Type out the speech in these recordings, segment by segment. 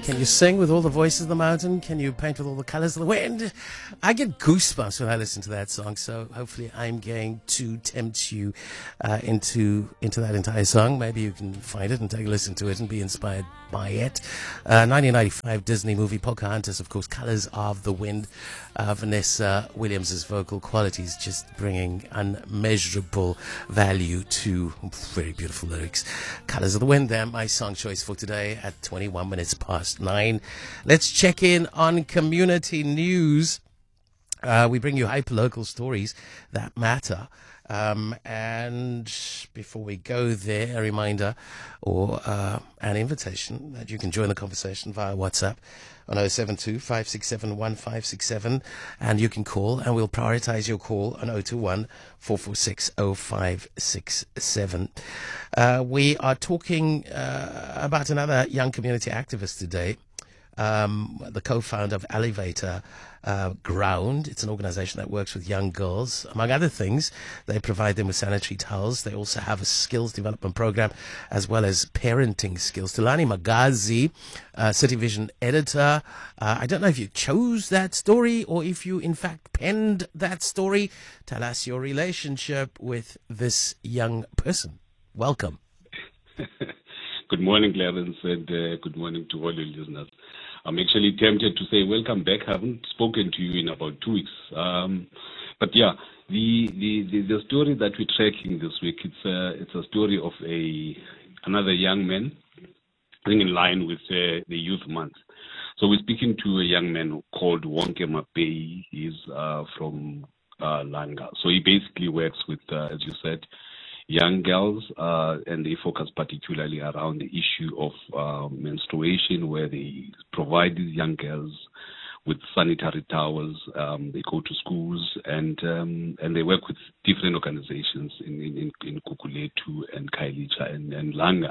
Can you sing with all the voices of the mountain? Can you paint with all the colors of the wind? I get goosebumps when I listen to that song, so hopefully I'm going to tempt you into that entire song. Maybe you can find it and take a listen to it and be inspired by it. 1995 Disney movie Pocahontas, of course, Colors of the Wind. Vanessa Williams' vocal qualities just bringing unmeasurable value to very beautiful lyrics. Colors of the Wind, they're my song choice for today at 21 minutes past 9. Let's check in on community news. We bring you hyper-local stories that matter. And before we go there, a reminder or an invitation that you can join the conversation via WhatsApp on 072-567-1567, and you can call, and we'll prioritize your call on 021-446-0567. We are talking about another young community activist today, the co-founder of Elevator Ground. It's an organization that works with young girls. Among other things, they provide them with sanitary towels. They also have a skills development program as well as parenting skills. Tulani Magazi, City Vision editor. I don't know if you chose that story or if you in fact penned that story. Tell us your relationship with this young person. Welcome. Good morning, Clarence, and good morning to all your listeners. I'm actually tempted to say welcome back. I haven't spoken to you in about 2 weeks. But yeah, the story that we're tracking this week, it's a story of another young man, I think in line with the Youth Month. So we're speaking to a young man called Wonke Mapei. He's from Langa. So he basically works with, as you said, young girls, and they focus particularly around the issue of menstruation, where they provide these young girls with sanitary towels. They go to schools and they work with different organizations in Kukuletu and Kailicha and Langa.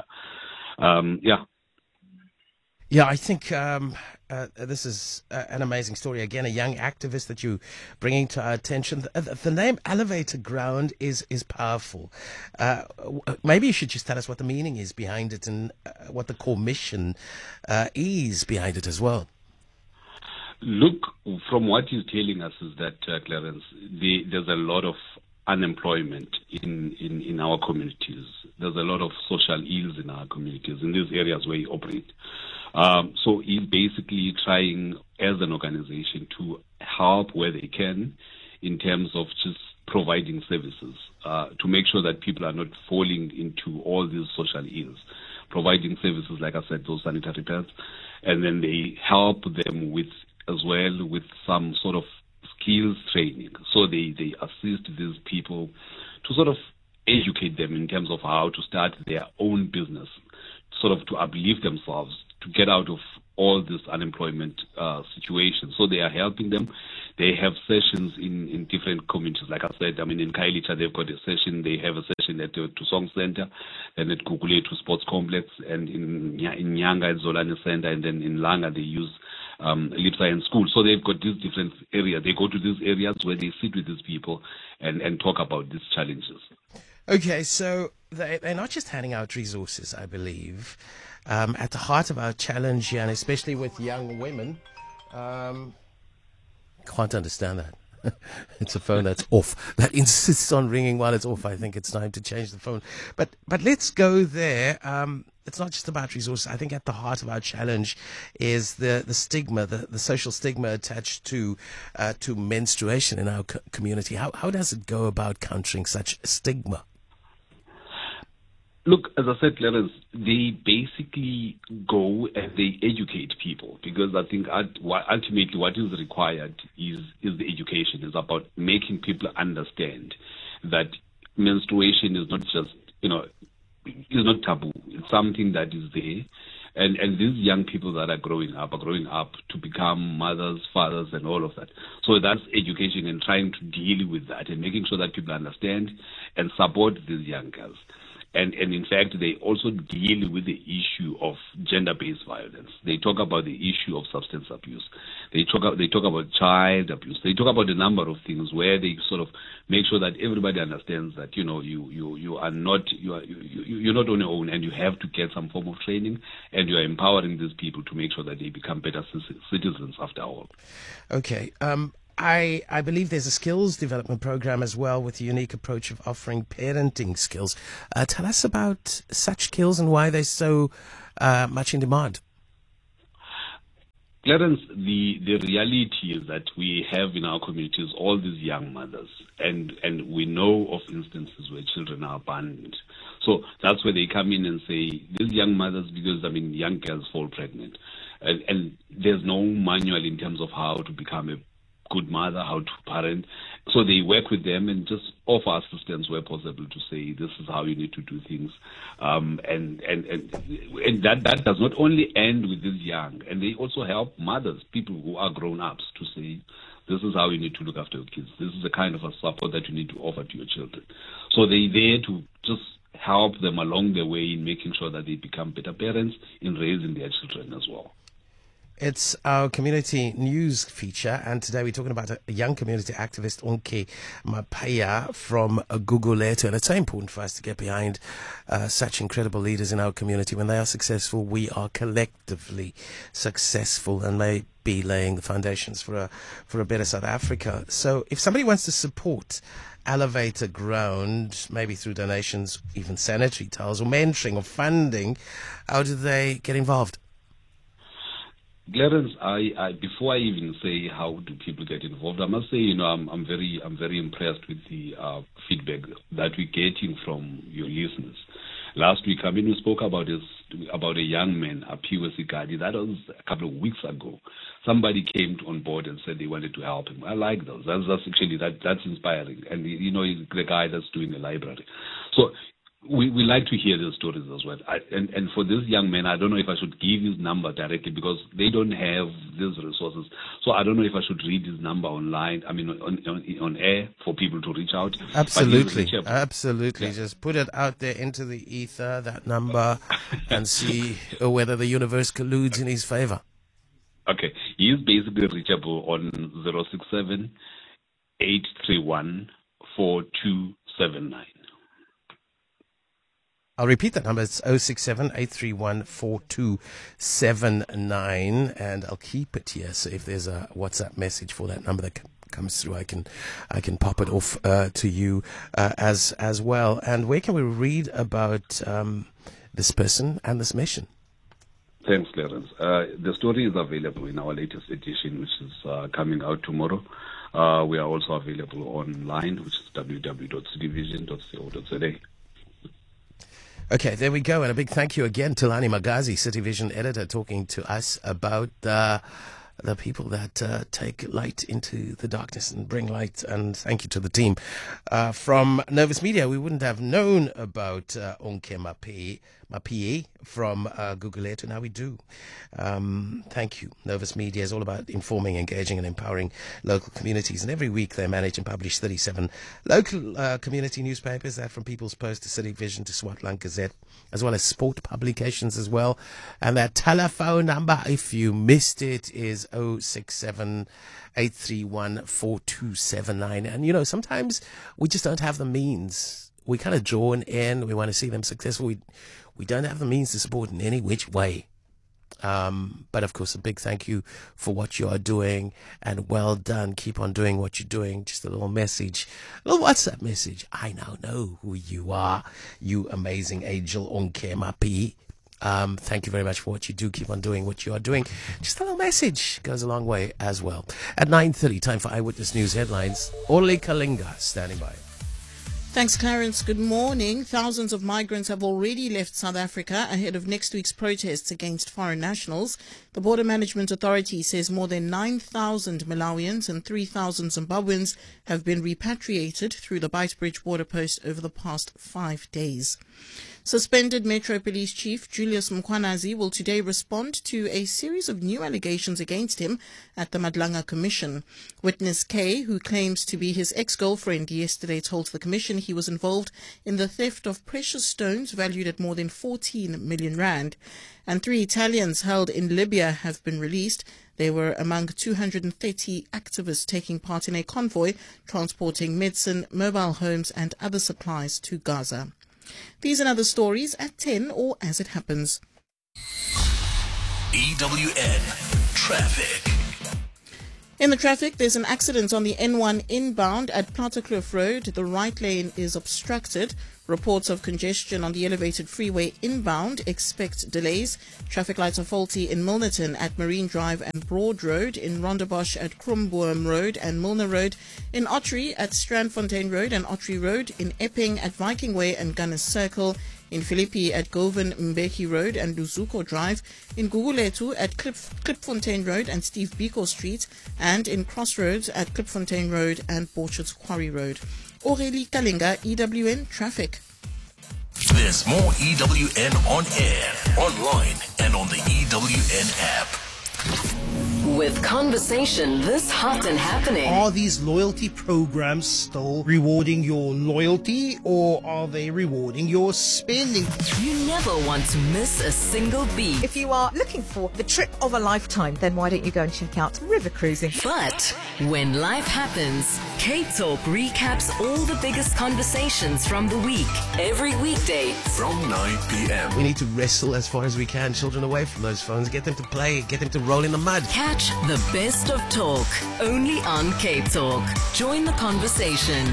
Yeah, I think this is an amazing story. Again, a young activist that you're bringing to our attention. The name Elevator Ground is powerful. Maybe you should just tell us what the meaning is behind it and what the core mission is behind it as well. Look, from what he's telling us is that, Clarence, there's a lot of unemployment in our communities. There's a lot of social ills in our communities, in these areas where we operate. So he's basically trying, as an organization, to help where they can in terms of just providing services to make sure that people are not falling into all these social ills. Providing services, like I said, those sanitary pads, and then they help them with some sort of skills training. So they assist these people to sort of educate them in terms of how to start their own business, sort of to uplift themselves, to get out of all this unemployment situation. So they are helping them. They have sessions in different communities. Like I said, I mean, in Kailicha, they've got a session. They have a session at the Tusong Center, and at Kukuletu Sports Complex, and in Nyanga at Zolani Center, and then in Langa, they use Lipsa School. So they've got these different areas. They go to these areas where they sit with these people and talk about these challenges. Okay, so they're not just handing out resources, I believe. At the heart of our challenge here, and especially with young women, can't understand that. It's a phone that's off, that insists on ringing while it's off. I think it's time to change the phone. But let's go there. It's not just about resources. I think at the heart of our challenge is the stigma, the social stigma attached to menstruation in our community. How does it go about countering such stigma? Look, as I said, Clarence, they basically go and they educate people, because I think ultimately what is required is the education. It's about making people understand that menstruation is not just, is not taboo. It's something that is there. And these young people that are growing up to become mothers, fathers, and all of that. So that's education and trying to deal with that and making sure that people understand and support these young girls. And in fact, they also deal with the issue of gender-based violence. They talk about the issue of substance abuse. They talk about child abuse. They talk about a number of things where they sort of make sure that everybody understands that you're not on your own, and you have to get some form of training, and you are empowering these people to make sure that they become better citizens after all. Okay. I believe there's a skills development program as well with a unique approach of offering parenting skills. Tell us about such skills and why they're so much in demand. Clarence, the reality is that we have in our communities all these young mothers, and we know of instances where children are abandoned. So that's where they come in and say, these young mothers, because, young girls fall pregnant. And there's no manual in terms of how to become a good mother, how to parent. So they work with them and just offer assistance where possible to say, this is how you need to do things. And that does not only end with these young, and they also help mothers, people who are grown-ups, to say, this is how you need to look after your kids. This is the kind of a support that you need to offer to your children. So they're there to just help them along the way in making sure that they become better parents in raising their children as well. It's our community news feature, and today we're talking about a young community activist, Onke Maphea from Gugulethu, and it's so important for us to get behind such incredible leaders in our community. When they are successful, we are collectively successful and may be laying the foundations for a better South Africa. So if somebody wants to support Elevator Ground, maybe through donations, even sanitary towels or mentoring or funding, how do they get involved? Clarence, I before I even say how do people get involved, I must say, I'm very impressed with the feedback that we're getting from your listeners. Last week, we spoke about a young man, Aphiwe Sigadi. That was a couple of weeks ago. Somebody came on board and said they wanted to help him. I like those. That's inspiring. And he's the guy that's doing the library. So we like to hear those stories as well. And for this young man, I don't know if I should give his number directly because they don't have these resources. So I don't know if I should read his number online, on air for people to reach out. Absolutely. Yeah. Just put it out there into the ether, that number, and see whether the universe colludes in his favor. Okay. He is basically reachable on 067 831 4279. I'll repeat that number. It's 067 831 4279, and I'll keep it here. So if there's a WhatsApp message for that number that comes through, I can pop it off to you as well. And where can we read about this person and this mission? Thanks, Clarence. The story is available in our latest edition, which is coming out tomorrow. We are also available online, which is www.cityvision.co.za. Okay, there we go. And a big thank you again to Lani Magazi, City Vision editor, talking to us about the people that take light into the darkness and bring light. And thank you to the team from Novus Media. We wouldn't have known about Onke Maphea from Gugulethu. Now we do. Thank you. Novus Media is all about informing, engaging and empowering local communities. And every week they manage and publish 37 local community newspapers, that from People's Post to City Vision to Swartland Gazette, as well as sport publications as well. And that telephone number, if you missed it, is 067 831 4279. And, sometimes we just don't have the means. We kind of drawn in. We want to see them successful. We don't have the means to support in any which way. But of course, a big thank you for what you are doing, and well done. Keep on doing what you're doing. Just a little message, a little WhatsApp message. I now know who you are, you amazing angel Onke Maphea. Thank you very much for what you do. Keep on doing what you are doing. Just a little message goes a long way as well. At 9:30, time for Eyewitness News headlines. Orly Kalinga standing by. Thanks, Clarence. Good morning. Thousands of migrants have already left South Africa ahead of next week's protests against foreign nationals. The Border Management Authority says more than 9,000 Malawians and 3,000 Zimbabweans have been repatriated through the Beitbridge border post over the past 5 days. Suspended Metro Police Chief Julius Mkhwanazi will today respond to a series of new allegations against him at the Madlanga Commission. Witness K, who claims to be his ex-girlfriend, yesterday told the Commission he was involved in the theft of precious stones valued at more than 14 million rand. And 3 Italians held in Libya have been released. They were among 230 activists taking part in a convoy transporting medicine, mobile homes and other supplies to Gaza. These and other stories at 10 or as it happens. EWN Traffic. In the traffic, there's an accident on the N1 inbound at Plattekloof Road. The right lane is obstructed. Reports of congestion on the elevated freeway inbound. Expect delays. Traffic lights are faulty in Milnerton at Marine Drive and Broad Road, in Rondebosch at Kromboom Road and Milner Road, in Ottery at Strandfontein Road and Ottery Road, in Epping at Viking Way and Gunners Circle, in Philippi at Govan Mbeki Road and Luzuko Drive, in Guguletu at Klipfontein Road and Steve Biko Street, and in Crossroads at Klipfontein Road and Borchards Quarry Road. Aurélie Kalinga, EWN Traffic. There's more EWN on air, online, and on the EWN app. With conversation this hot and happening. Are these loyalty programs still rewarding your loyalty, or are they rewarding your spending? You never want to miss a single beat. If you are looking for the trip of a lifetime, then why don't you go and check out River Cruising? But when life happens, K-Talk recaps all the biggest conversations from the week, every weekday From 9 p.m. We need to wrestle as far as we can children away from those phones, get them to play, get them to roll in the mud. Catch the best of talk, only on K-Talk. Join the conversation.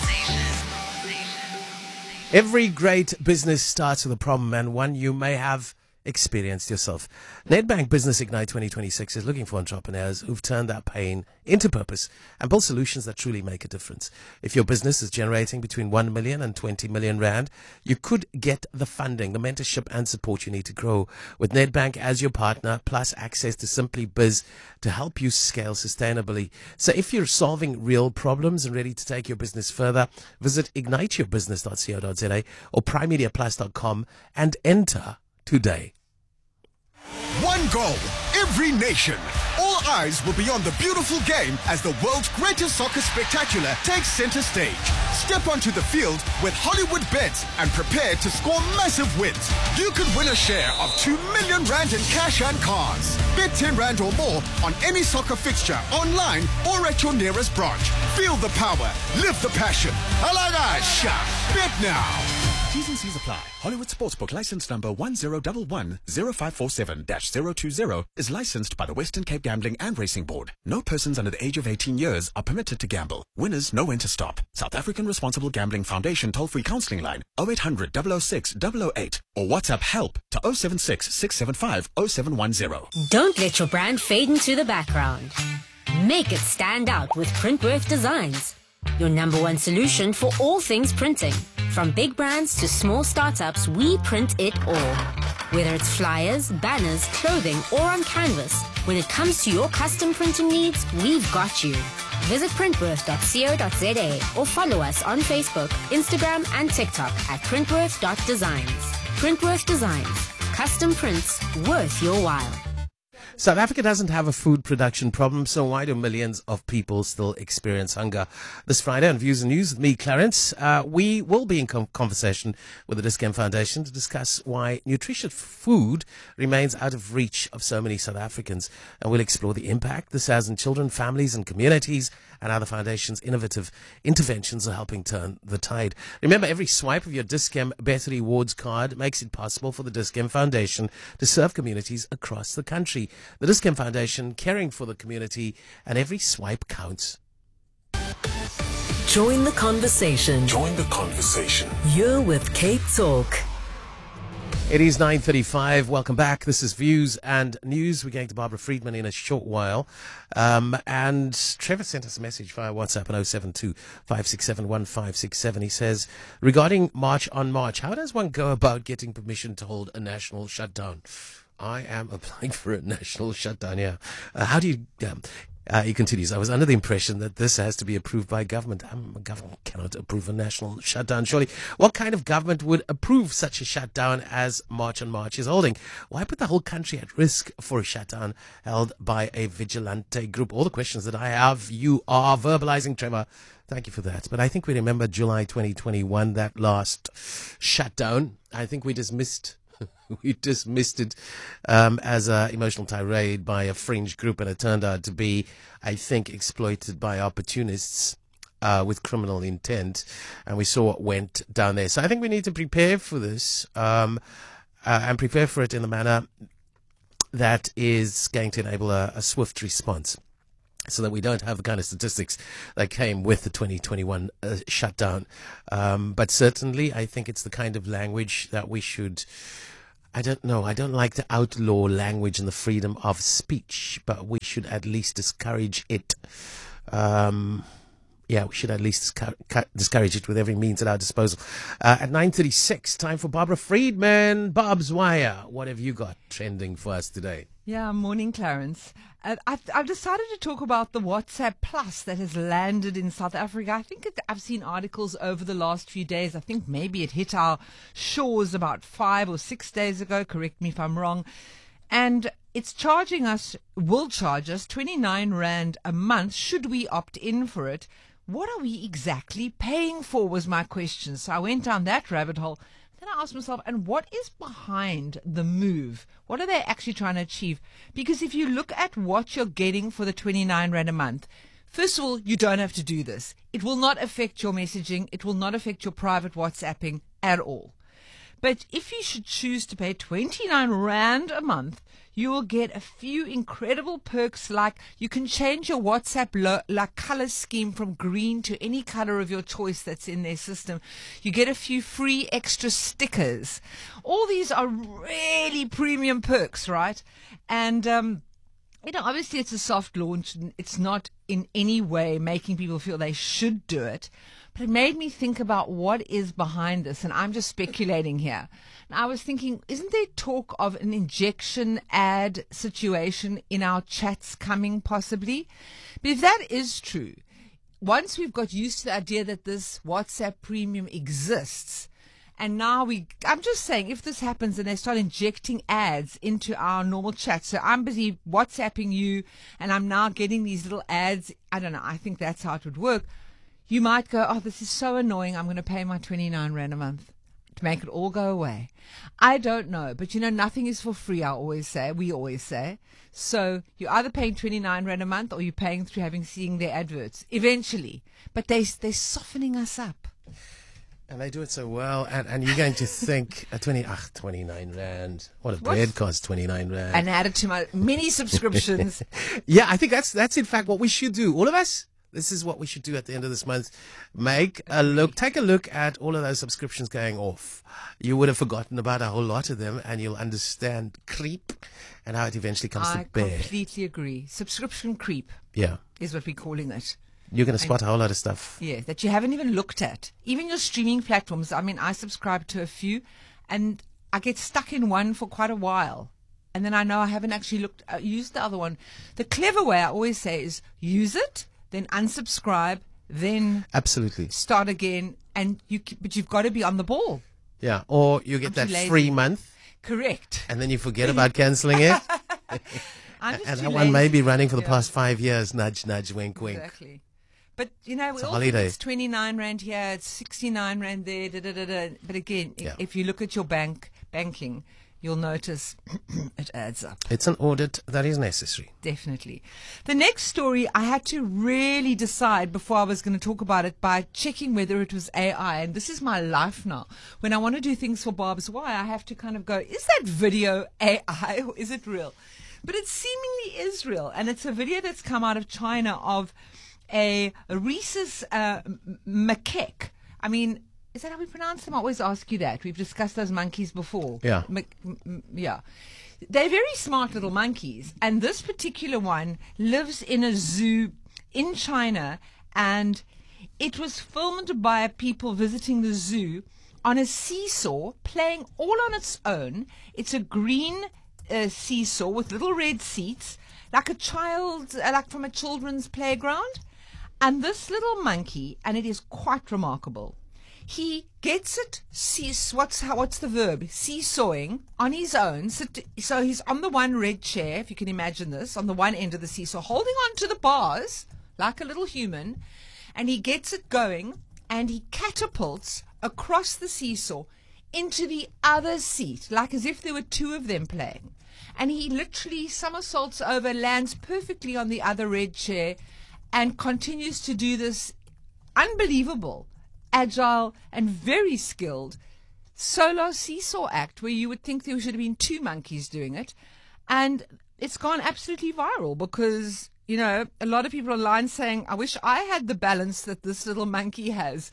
Every great business starts with a problem, and one you may have experienced yourself. Nedbank Business Ignite 2026 is looking for entrepreneurs who've turned that pain into purpose and built solutions that truly make a difference. If your business is generating between 1 million and 20 million rand, you could get the funding, the mentorship and support you need to grow. With Nedbank as your partner, plus access to Simply Biz to help you scale sustainably. So if you're solving real problems and ready to take your business further, visit igniteyourbusiness.co.za or primemediaplus.com and enter today. One goal, every nation. All eyes will be on the beautiful game as the world's greatest soccer spectacular takes center stage. Step onto the field with Hollywood Bets and prepare to score massive wins. You could win a share of 2 million rand in cash and cars. Bet 10 rand or more on any soccer fixture, online or at your nearest branch. Feel the power, live the passion. Alagasha, bet now. T's and C's apply. Hollywood Sportsbook license number 1011-0547-020 is licensed by the Western Cape Gambling and Racing Board. No persons under the age of 18 years are permitted to gamble. Winners know when to stop. South African Responsible Gambling Foundation toll-free counseling line 0800 006 008 or WhatsApp help to 076 675 0710. Don't let your brand fade into the background. Make it stand out with Printworth Designs, your number one solution for all things printing. From big brands to small startups, we print it all. Whether it's flyers, banners, clothing, or on canvas, when it comes to your custom printing needs, we've got you. Visit printworth.co.za or follow us on Facebook, Instagram, and TikTok at printworth.designs. Printworth Designs. Custom prints worth your while. South Africa doesn't have a food production problem, so why do millions of people still experience hunger? This Friday on Views and News with me, Clarence, we will be in conversation with the Dis-Chem Foundation to discuss why nutritious food remains out of reach of so many South Africans. And we'll explore the impact this has on children, families and communities, and how the Foundation's innovative interventions are helping turn the tide. Remember, every swipe of your Dis-Chem Better Rewards card makes it possible for the Dis-Chem Foundation to serve communities across the country. The Dis-Chem Foundation, caring for the community, and every swipe counts. Join the conversation. Join the conversation. You're with K-Talk. It is 9:35. Welcome back. This is Views and News. We're going to Barbara Friedman in a short while. And Trevor sent us a message via WhatsApp on 072-567-1567. He says, regarding March on March, how does one go about getting permission to hold a national shutdown? I am applying for a national shutdown, yeah. How do you... He continues, I was under the impression that this has to be approved by government. Government cannot approve a national shutdown, surely. What kind of government would approve such a shutdown as March on March is holding? Why put the whole country at risk for a shutdown held by a vigilante group? All the questions that I have, you are verbalizing, Trevor. Thank you for that. But I think we remember July 2021, that last shutdown. I think we dismissed it as an emotional tirade by a fringe group, and it turned out to be, I think, exploited by opportunists with criminal intent, and we saw what went down there. So I think we need to prepare for this and prepare for it in a manner that is going to enable a swift response, so that we don't have the kind of statistics that came with the 2021 shutdown. But certainly, I think it's the kind of language that we should... I don't know. I don't like to outlaw language and the freedom of speech, but we should at least discourage it. We should at least discourage it with every means at our disposal. At 9:36, time for Barbara Friedman. Bob's Wire. What have you got trending for us today? Yeah, morning, Clarence. I've decided to talk about the WhatsApp Plus that has landed in South Africa. I think I've seen articles over the last few days. I think maybe it hit our shores about 5 or 6 days ago. Correct me if I'm wrong. And it's will charge us 29 Rand a month should we opt in for it. What are we exactly paying for was my question. So I went down that rabbit hole. Then I asked myself, and what is behind the move? What are they actually trying to achieve? Because if you look at what you're getting for the 29 Rand a month, first of all, you don't have to do this. It will not affect your messaging. It will not affect your private WhatsApping at all. But if you should choose to pay 29 Rand a month, you will get a few incredible perks, like you can change your WhatsApp color scheme from green to any color of your choice that's in their system. You get a few free extra stickers. All these are really premium perks, right? And obviously it's a soft launch. It's not in any way making people feel they should do it. But it made me think about what is behind this, and I'm just speculating here. And I was thinking, isn't there talk of an injection ad situation in our chats coming possibly? But if that is true, once we've got used to the idea that this WhatsApp Premium exists, and now I'm just saying, if this happens and they start injecting ads into our normal chat, so I'm busy WhatsApping you, and I'm now getting these little ads, I don't know, I think that's how it would work. You might go, oh, this is so annoying, I'm going to pay my 29 Rand a month to make it all go away. I don't know, but nothing is for free, we always say. So you're either paying 29 Rand a month or you're paying through seeing their adverts, eventually. But they're softening us up. And they do it so well, and you're going to think, 29 Rand, what a bread costs 29 Rand. And add it to my mini subscriptions. Yeah, I think that's in fact what we should do. All of us. This is what we should do at the end of this month. Take a look at all of those subscriptions going off. You would have forgotten about a whole lot of them, and you'll understand creep and how it eventually comes to bear. I completely agree. Subscription creep. Yeah. Is what we're calling it. You're going to spot a whole lot of stuff. Yeah, that you haven't even looked at. Even your streaming platforms. I mean, I subscribe to a few, and I get stuck in one for quite a while. And then I know I haven't actually used the other one. The clever way, I always say, is use it, then unsubscribe, then absolutely start again, but you've got to be on the ball. Yeah, or you get that free month. Correct. And then you forget about cancelling it. I'm just and too that lazy. One may be running for the past 5 years. Nudge, nudge, wink, wink. Exactly. But, we all think it's 29 Rand here, it's 69 Rand there, But again, if you look at your banking, you'll notice it adds up. It's an audit that is necessary. Definitely. The next story, I had to really decide before I was going to talk about it by checking whether it was AI. And this is my life now. When I want to do things for Barb's Wire, I have to kind of go, is that video AI or is it real? But it seemingly is real. And it's a video that's come out of China of a rhesus macaque. I mean, is that how we pronounce them? I always ask you that. We've discussed those monkeys before. Yeah. Yeah. They're very smart little monkeys. And this particular one lives in a zoo in China. And it was filmed by people visiting the zoo on a seesaw, playing all on its own. It's a green seesaw with little red seats, like a child, like from a children's playground. And this little monkey, and it is quite remarkable, he gets it, what's the verb? Seesawing on his own. So he's on the one red chair, if you can imagine this, on the one end of the seesaw, holding on to the bars like a little human, and he gets it going, and he catapults across the seesaw into the other seat, like as if there were two of them playing. And he literally somersaults over, lands perfectly on the other red chair, and continues to do this unbelievable, agile, and very skilled solo seesaw act where you would think there should have been two monkeys doing it. And it's gone absolutely viral because, you know, a lot of people online saying, I wish I had the balance that this little monkey has.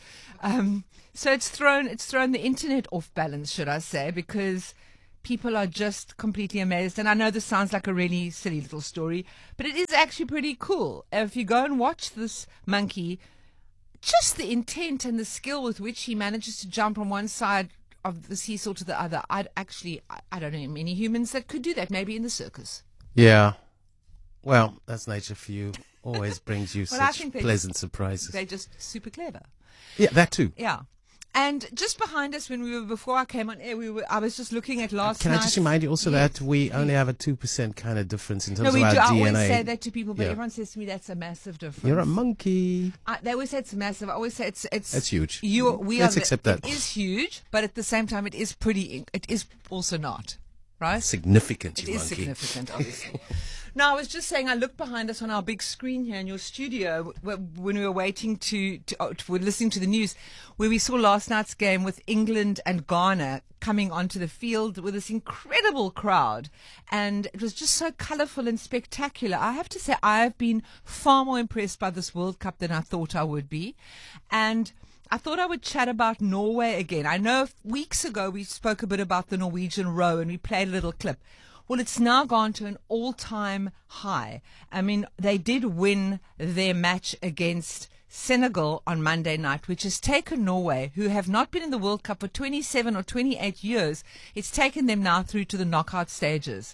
So it's thrown the internet off balance, should I say, because people are just completely amazed. And I know this sounds like a really silly little story, but it is actually pretty cool. If you go and watch this monkey, just the intent and the skill with which he manages to jump from one side of the seesaw to the other. I don't know many humans that could do that, maybe in the circus. Yeah. Well, that's nature for you. Always brings you Well, such pleasant surprises. They're just super clever. Yeah, that too. Yeah. And just behind us, before I came on air, I was just looking at last night. Can I just remind you also that we only have a 2% kind of difference in terms of our I DNA. always say that to people, but everyone says to me that's a massive difference. You're a monkey. They always say it's massive. I always say it's huge. Let's accept that. It is huge, but at the same time, it is also not, right? Significant, It is significant, obviously. No, I was just saying, I looked behind us on our big screen here in your studio when we were waiting we're listening to the news, where we saw last night's game with England and Ghana coming onto the field with this incredible crowd. And it was just so colourful and spectacular. I have to say, I've been far more impressed by this World Cup than I thought I would be. And I thought I would chat about Norway again. I know weeks ago we spoke a bit about the Norwegian row and we played a little clip. Well, it's now gone to an all-time high. I mean, they did win their match against Senegal on Monday night, which has taken Norway, who have not been in the World Cup for 27 or 28 years, it's taken them now through to the knockout stages.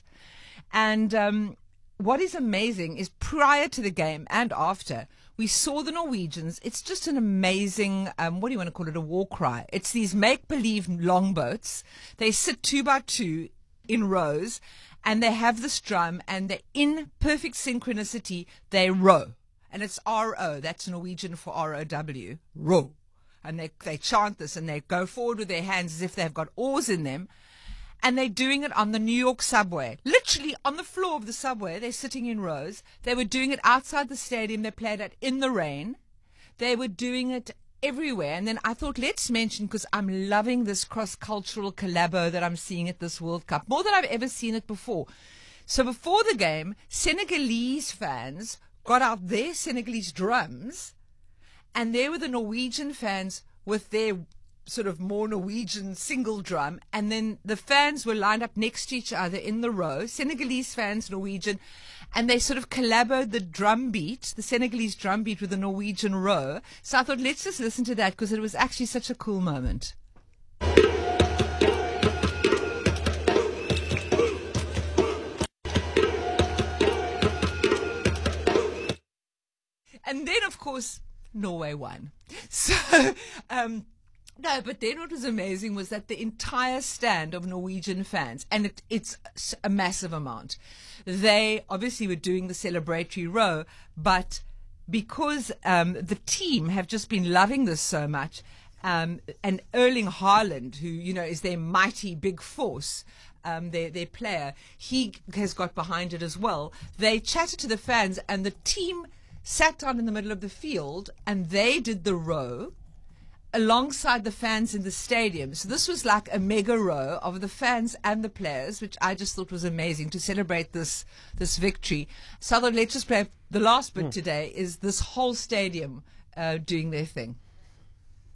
And what is amazing is prior to the game and after, we saw the Norwegians. It's just an amazing, what do you want to call it, a war cry. It's these make-believe longboats. They sit 2 by 2 in rows, and they have this drum, and they're in perfect synchronicity. They row, and it's R-O. That's Norwegian for R-O-W, row. And they chant this, and they go forward with their hands as if they've got oars in them, and they're doing it on the New York subway, literally on the floor of the subway. They're sitting in rows. They were doing it outside the stadium. They played it in the rain. They were doing it everywhere. And then I thought, let's mention, because I'm loving this cross-cultural collabo that I'm seeing at this World Cup, more than I've ever seen it before. So before the game, Senegalese fans got out their Senegalese drums, and there were the Norwegian fans with their sort of more Norwegian single drum, and then the fans were lined up next to each other in the row, Senegalese fans, Norwegian, and they sort of collaborated the drum beat, the Senegalese drum beat with the Norwegian row. So I thought, let's just listen to that, because it was actually such a cool moment. And then, of course, Norway won. So, no, but then what was amazing was that the entire stand of Norwegian fans, and it's a massive amount, they obviously were doing the celebratory row, but because the team have just been loving this so much, and Erling Haaland, who, you know, is their mighty big force, their player, he has got behind it as well. They chatted to the fans, and the team sat down in the middle of the field, and they did the row alongside the fans in the stadium. So this was like a mega row of the fans and the players, which I just thought was amazing to celebrate this victory. So I thought, let's just play the last bit today is this whole stadium doing their thing.